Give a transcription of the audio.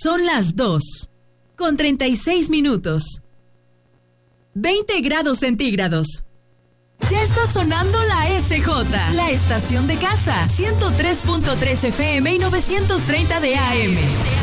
Son las 2:36. 20 grados centígrados. Ya está sonando la SJ, la estación de casa, 103.3 FM y 930 de AM.